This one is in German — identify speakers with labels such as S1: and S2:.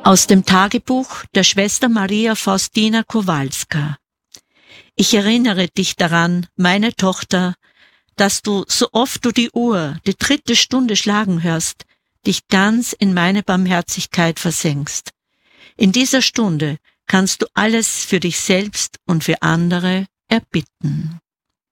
S1: Aus dem Tagebuch der Schwester Maria Faustina Kowalska. Ich erinnere dich daran, meine Tochter, dass du, so oft du die Uhr, die 3. Stunde schlagen hörst, dich ganz in meine Barmherzigkeit versenkst. In dieser Stunde kannst du alles für dich selbst und für andere erbitten.